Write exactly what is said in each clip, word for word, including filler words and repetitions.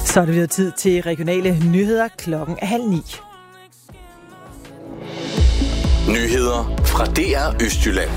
Så er det blevet tid til regionale nyheder. Klokken er halv ni. Nyheder fra D R Østjylland.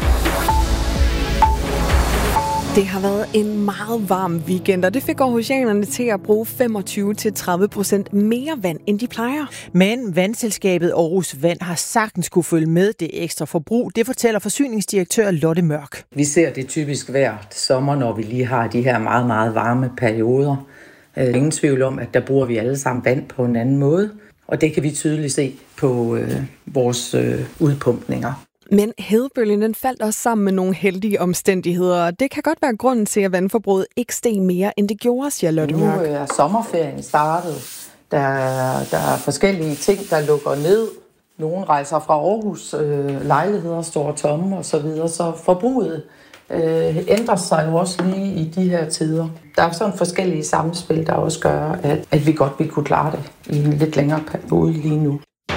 Det har været en meget varm weekend, og det fik aarhusianerne til at bruge femogtyve til tredive procent mere vand, end de plejer. Men vandselskabet Aarhus Vand har sagtens kunne følge med det ekstra forbrug. Det fortæller forsyningsdirektør Lotte Mørk. Vi ser det typisk hver sommer, når vi lige har de her meget, meget varme perioder. Ingen tvivl om, at der bruger vi alle sammen vand på en anden måde, og det kan vi tydeligt se på øh, vores øh, udpumpninger. Men hedebølgen den faldt også sammen med nogle heldige omstændigheder, og det kan godt være grunden til, at vandforbruget ikke steg mere, end det gjorde, siger Lotte Mørk. Nu er sommerferien startet. Der er, der er forskellige ting, der lukker ned. Nogle rejser fra Aarhus, øh, lejligheder står tomme osv., så, videre, så forbruget øh, ændrer sig jo også lige i de her tider. Der er sådan forskellige samspil, der også gør, at, at vi godt vil kunne klare det i en lidt længere periode lige nu.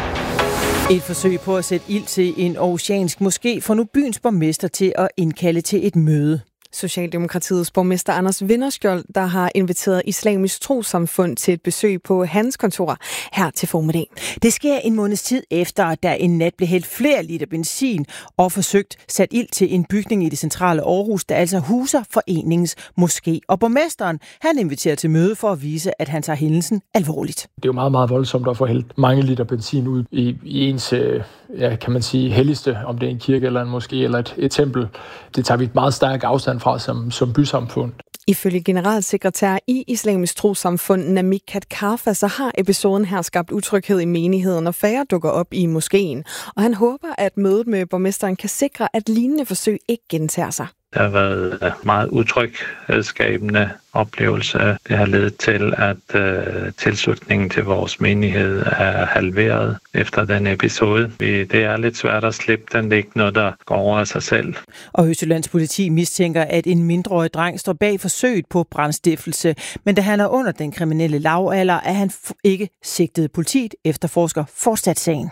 Et forsøg på at sætte ild til en aarhusiansk moské får nu byens borgmester til at indkalde til et møde. Socialdemokratiets borgmester Anders Vinderskjold, der har inviteret Islamisk Trossamfund til et besøg på hans kontor her til formiddag. Det sker en måneds tid efter, at der en nat blev hældt flere liter benzin og forsøgt sat ild til en bygning i det centrale Aarhus, der altså huser foreningens moské. Og borgmesteren, han inviterer til møde for at vise, at han tager hændelsen alvorligt. Det er jo meget, meget voldsomt at få hældt mange liter benzin ud i, i ens, ja, kan man sige, helligste, om det er en kirke eller en moské eller et, et tempel. Det tager vi et meget stærk afstand fra som, som bysamfund. Ifølge generalsekretær i Islamisk Trossamfund Namik Katkarfa, så har episoden her skabt utryghed i menigheden, og færre dukker op i moskeen. Og han håber, at mødet med borgmesteren kan sikre, at lignende forsøg ikke gentager sig. Der har været meget utryghedsskabende oplevelse. Det har ledet til, at øh, tilslutningen til vores menighed er halveret efter den episode. Det er lidt svært at slippe den. Det er ikke noget, der går over af sig selv. Og Østjyllands politi mistænker, at en mindreårig dreng står bag forsøget på brandstiftelse. Men da han er under den kriminelle lavalder, er han ikke sigtet. Politiet efterforsker fortsat sagen.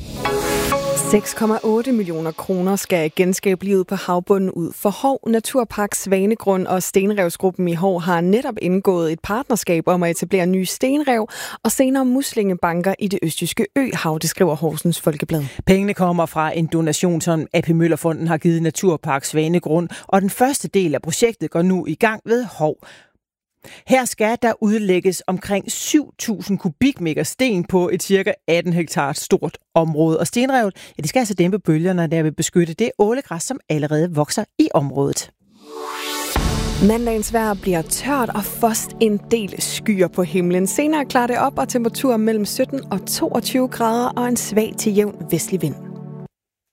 seks komma otte millioner kroner skal genskabe livet på havbunden ud for Hov. Naturpark Svanegrund og Stenrevsgruppen i Hov har netop indgået et partnerskab om at etablere nye stenrev og senere muslingebanker i det østjyske øhav, det skriver Horsens Folkeblad. Pengene kommer fra en donation, som A P Møller-fonden har givet Naturpark Svanegrund, og den første del af projektet går nu i gang ved Hov. Her skal der udlægges omkring syv tusind kubikmeter sten på et cirka atten hektar stort område. Og stenrevet, ja, det skal altså dæmpe bølgerne, der vil beskytte det ålegræs, som allerede vokser i området. Mandagens vejr bliver tørt og først en del skyer på himlen. Senere klarer det op, og temperaturer mellem sytten og toogtyve grader og en svag til jævn vestlig vind.